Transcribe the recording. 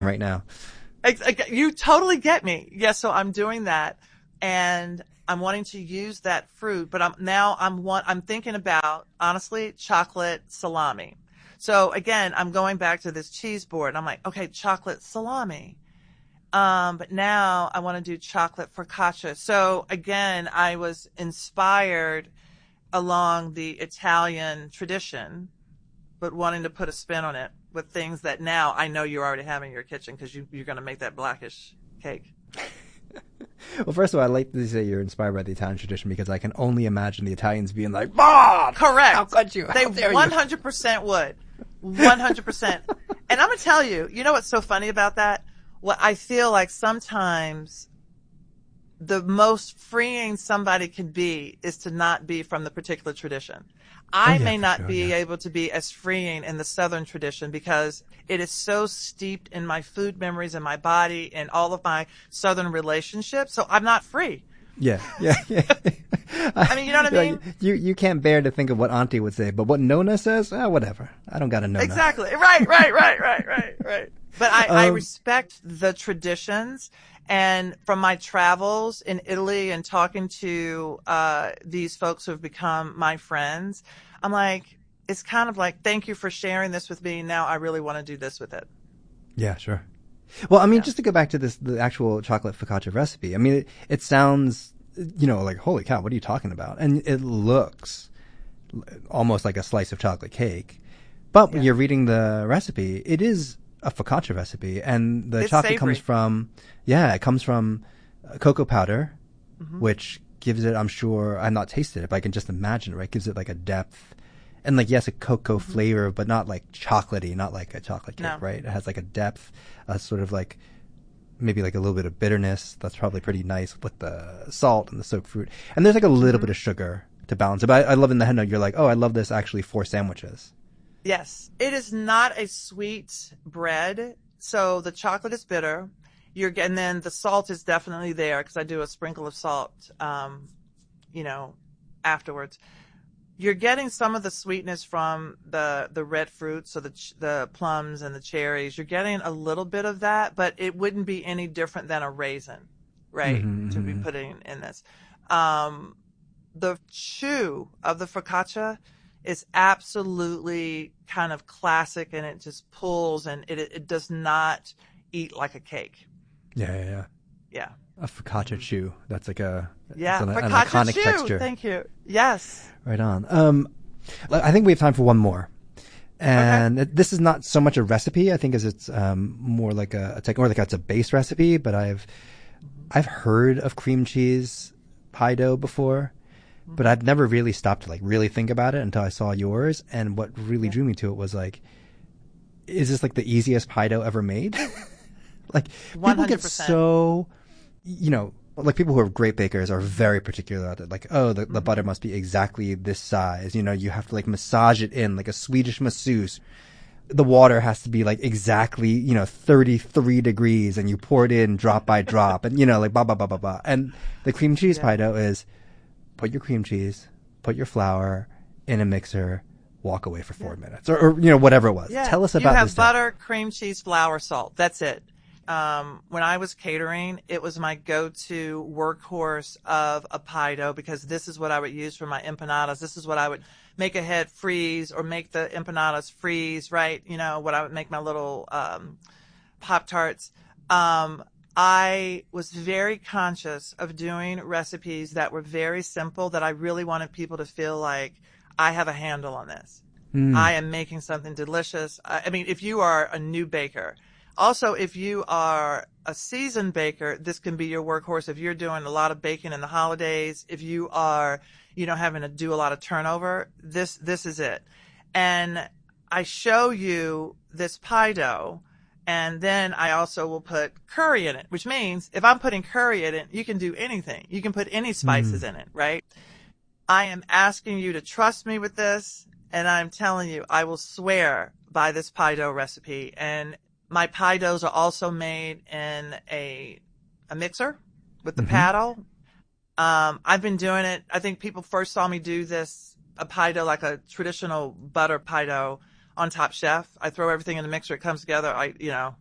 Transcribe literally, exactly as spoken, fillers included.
right now. You totally get me. Yes, so I'm doing that, and I'm wanting to use that fruit, but I'm now I'm want I'm thinking about, honestly, chocolate salami. So again, I'm going back to this cheese board, and I'm like, okay, chocolate salami. Um, but now I want to do chocolate focaccia. So again, I was inspired along the Italian tradition, but wanting to put a spin on it with things that now I know you already have in your kitchen because you, you're going to make that blackish cake. Well, first of all, I'd like to say you're inspired by the Italian tradition because I can only imagine the Italians being like, "Bob, correct? How could you? How they dare one hundred percent would, one hundred percent." And I'm gonna tell you, you know what's so funny about that? What I feel like sometimes the most freeing somebody can be is to not be from the particular tradition. I oh, yeah, may not sure, be yeah. able to be as freeing in the Southern tradition because it is so steeped in my food memories and my body and all of my Southern relationships. So I'm not free. Yeah, yeah, yeah. I mean, you know what I mean? You you can't bear to think of what Auntie would say, but what Nona says, ah, whatever. I don't got to know. Exactly. Right, right, right, right, right, right. But I, um, I respect the traditions. And from my travels in Italy and talking to uh, these folks who have become my friends, I'm like, it's kind of like, thank you for sharing this with me. Now I really want to do this with it. Yeah, sure. Well, I mean, Yeah. just to go back to this, the actual chocolate focaccia recipe. I mean, it, it sounds, you know, like, holy cow, what are you talking about? And it looks almost like a slice of chocolate cake. But Yeah. when you're reading the recipe, it is a focaccia recipe, and the It's chocolate savory. comes from, yeah, it comes from cocoa powder, Mm-hmm. which gives it, I'm sure, I've not tasted it, but I can just imagine it, right? Gives it like a depth, and like, yes, a cocoa Mm-hmm. flavor, but not like chocolatey, not like a chocolate cake, No. right? It has like a depth, a sort of like, maybe like a little bit of bitterness. That's probably pretty nice with the salt and the soaked fruit. And there's like a little Mm-hmm. bit of sugar to balance it. But I, I love in the head note, you're like, oh, I love this actually for sandwiches. Yes. It is not a sweet bread. So the chocolate is bitter. You're, and then the salt is definitely there because I do a sprinkle of salt, um, you know, afterwards. You're getting some of the sweetness from the, the red fruits, so the, ch- the plums and the cherries. You're getting a little bit of that, but it wouldn't be any different than a raisin, right? Mm-hmm, to be mm-hmm. putting in this. Um, the chew of the focaccia is absolutely kind of classic, and it just pulls, and it it does not eat like a cake. Yeah, yeah, yeah. Yeah. A focaccia chew. That's like a, Yeah, it's an, an focaccia iconic chew. texture. Thank you. Yes. Right on. Um, I think we have time for one more. And Okay. it, this is not so much a recipe, I think, as it's um, more like a, a tech, or like it's a base recipe. But I've I've heard of cream cheese pie dough before, but I've never really stopped to like really think about it until I saw yours. And what really Yeah. drew me to it was like, is this like the easiest pie dough ever made? Like people one hundred get percent. so, you know, like people who are great bakers are very particular about it. Like, oh, the, the Mm-hmm. butter must be exactly this size. You know, you have to like massage it in like a Swedish masseuse. The water has to be like exactly, you know, thirty-three degrees, and you pour it in drop by drop, and you know, like blah, blah, blah, blah, blah. And the cream cheese Yeah. pie dough is put your cream cheese, put your flour in a mixer, walk away for four minutes, or, or, you know, whatever it was. Yeah. Tell us about You have this. stuff. butter, cream cheese, flour, salt. That's it. Um, when I was catering, it was my go-to workhorse of a pie dough because this is what I would use for my empanadas. This is what I would make ahead freeze or make the empanadas freeze, right? You know, what I would make my little um, Pop-Tarts. Um, I was very conscious of doing recipes that were very simple that I really wanted people to feel like I have a handle on this. Mm. I am making something delicious. I, I mean, if you are a new baker, also if you are a seasoned baker, this can be your workhorse. If you're doing a lot of baking in the holidays, if you are, you know, having to do a lot of turnover, this, this is it. And I show you this pie dough, and then I also will put curry in it, which means if I'm putting curry in it, you can do anything. You can put any spices Mm. in it, right? I am asking you to trust me with this, and I'm telling you, I will swear by this pie dough recipe. And my pie doughs are also made in a a mixer with the Mhm. paddle. Um, I've been doing it. I think people first saw me do this, a pie dough, like a traditional butter pie dough on Top Chef. I throw everything in the mixer. It comes together. I, you know,